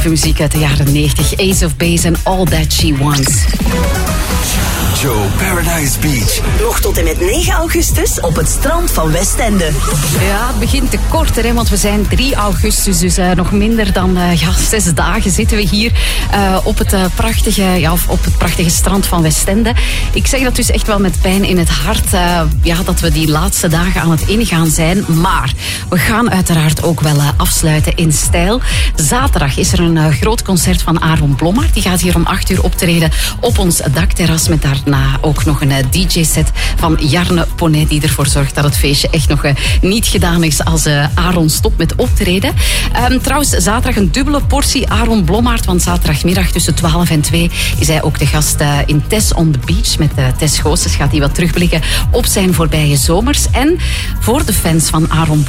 Muziek uit de jaren 90. Ace of Base en All That She Wants. Joe Paradise Beach. Nog tot en met 9 augustus op het strand van Westende. Ja, het begint te korter, hè, want we zijn 3 augustus. Dus nog minder dan 6 dagen zitten we hier op het prachtige strand van Westende. Ik zeg dat dus echt wel met pijn in het hart. Dat we die laatste dagen aan het ingaan zijn. Maar we gaan uiteraard ook wel afsluiten in stijl. Zaterdag is er een groot concert van Aaron Blommaert. Die gaat hier om 8 uur optreden op ons dakterras. Met daarna ook nog een DJ-set van Jarne Ponnet. Die ervoor zorgt dat het feestje echt nog niet gedaan is als Aaron stopt met optreden. Trouwens, zaterdag een dubbele portie Aaron Blommaert. Want zaterdagmiddag tussen 12 en 2 is hij ook de gast in Tess on the Beach. Met Tess Goossens gaat hij wat terugblikken op zijn voorbije zomers. En voor de fans van Aaron Blommaert